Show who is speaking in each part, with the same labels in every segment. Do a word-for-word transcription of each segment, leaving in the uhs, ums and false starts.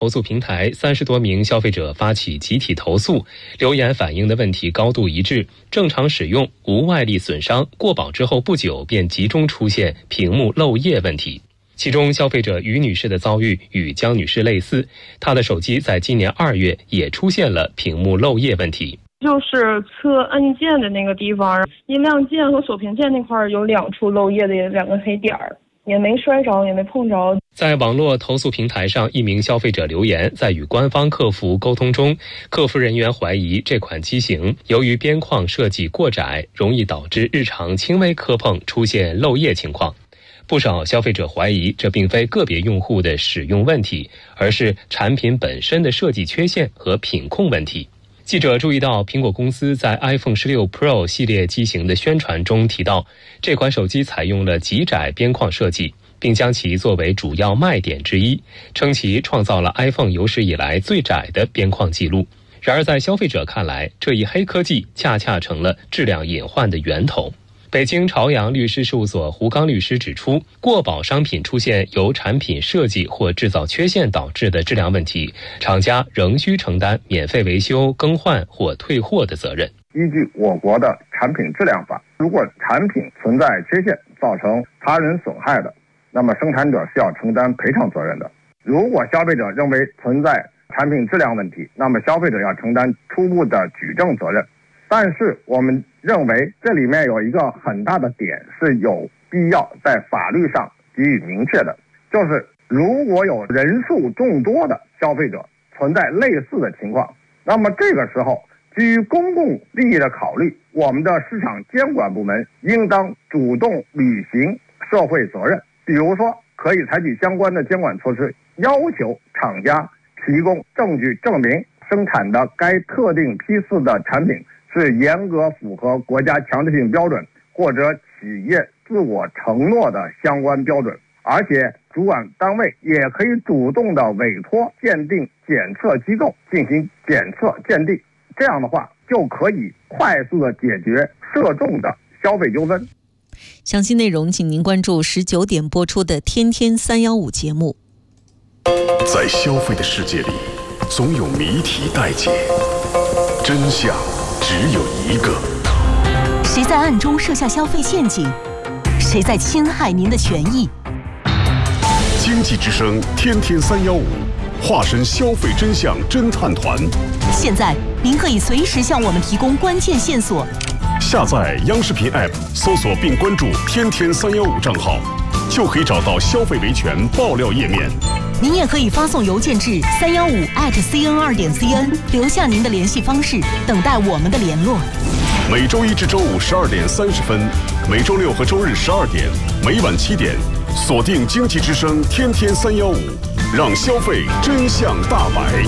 Speaker 1: 投诉平台三十多名消费者发起集体投诉，留言反映的问题高度一致，正常使用无外力损伤，过保之后不久便集中出现屏幕漏液问题。其中消费者于女士的遭遇与江女士类似，她的手机在今年二月也出现了屏幕漏液问题。
Speaker 2: 就是侧按键的那个地方，音量键和锁屏键那块有两处漏液的两个黑点儿，也没摔着，也没碰着。
Speaker 1: 在网络投诉平台上，一名消费者留言，在与官方客服沟通中，客服人员怀疑这款机型由于边框设计过窄，容易导致日常轻微磕碰出现漏液情况。不少消费者怀疑这并非个别用户的使用问题，而是产品本身的设计缺陷和品控问题。记者注意到，苹果公司在 iPhone 十六 Pro 系列机型的宣传中提到，这款手机采用了极窄边框设计，并将其作为主要卖点之一，称其创造了 iPhone 有史以来最窄的边框记录。然而在消费者看来，这一黑科技恰恰成了质量隐患的源头。北京朝阳律师事务所胡刚律师指出，过保商品出现由产品设计或制造缺陷导致的质量问题，厂家仍需承担免费维修、更换或退货的责任。
Speaker 3: 依据我国的产品质量法，如果产品存在缺陷造成他人损害的，那么生产者是要承担赔偿责任的。如果消费者认为存在产品质量问题，那么消费者要承担初步的举证责任。但是我们认为这里面有一个很大的点是有必要在法律上给予明确的，就是如果有人数众多的消费者存在类似的情况，那么这个时候基于公共利益的考虑，我们的市场监管部门应当主动履行社会责任。比如说可以采取相关的监管措施，要求厂家提供证据证明生产的该特定批次的产品是严格符合国家强制性标准或者企业自我承诺的相关标准，而且主管单位也可以主动的委托鉴定检测机构进行检测鉴定，这样的话就可以快速的解决涉众的消费纠纷。
Speaker 4: 详细内容请您关注十九点播出的《天天三幺五》节目。
Speaker 5: 在消费的世界里，总有谜题待解，真相只有一个。
Speaker 6: 谁在暗中设下消费陷阱？谁在侵害您的权益？
Speaker 5: 经济之声天天三幺五，化身消费真相侦探团。
Speaker 6: 现在您可以随时向我们提供关键线索。
Speaker 5: 下载央视频 App， 搜索并关注天天三幺五账号，就可以找到消费维权爆料页面。
Speaker 6: 您也可以发送邮件至三幺五 at cn 二点 cn， 留下您的联系方式，等待我们的联络。
Speaker 5: 每周一至周五十二点三十分，每周六和周日十二点，每晚七点，锁定经济之声天天三幺五，让消费真相大白。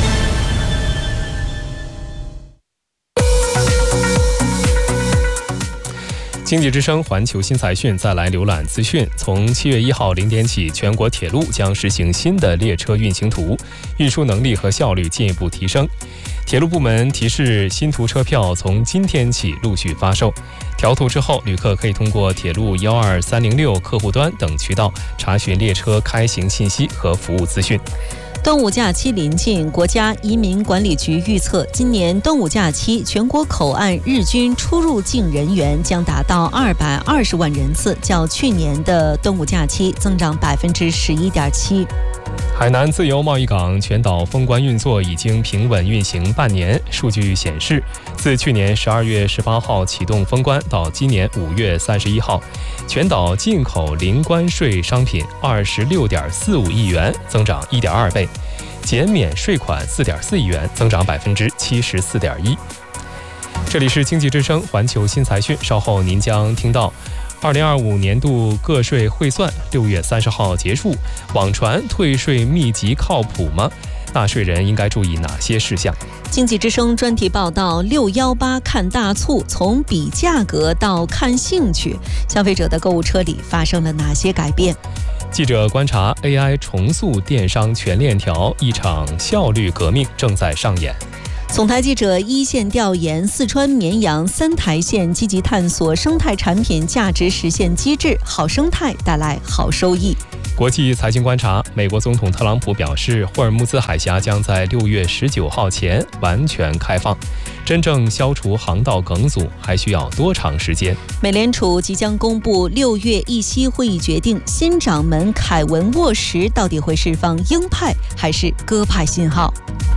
Speaker 1: 经济之声环球新财讯再来浏览资讯。从七月一号零点起，全国铁路将实行新的列车运行图，运输能力和效率进一步提升。铁路部门提示，新图车票从今天起陆续发售。调图之后，旅客可以通过铁路幺二三零六客户端等渠道查询列车开行信息和服务资讯。
Speaker 4: 端午假期临近，国家移民管理局预测，今年端午假期全国口岸日均出入境人员将达到二百二十万人次，较去年的端午假期增长百分之十一点七。
Speaker 1: 海南自由贸易港全岛封关运作已经平稳运行半年。数据显示，自去年十二月十八号启动封关到今年五月三十一号，全岛进口零关税商品二十六点四五亿元，增长一点二倍；减免税款四点四亿元，增长百分之七十四点一。这里是经济之声环球新财讯，稍后您将听到。二零二五年度个税汇算六月三十号结束，网传退税秘籍靠谱吗？纳税人应该注意哪些事项？
Speaker 4: 经济之声专题报道：六一八看大促，从比价格到看兴趣，消费者的购物车里发生了哪些改变？
Speaker 1: 记者观察 A I 重塑电商全链条，一场效率革命正在上演。
Speaker 4: 总台记者一线调研，四川绵阳三台县积极探索生态产品价值实现机制，好生态带来好收益。
Speaker 1: 国际财经观察，美国总统特朗普表示，霍尔木兹海峡将在六月十九号前完全开放，真正消除航道梗阻还需要多长时间？
Speaker 4: 美联储即将公布六月议息会议决定，新掌门凯文沃什到底会释放鹰派还是鸽派信号？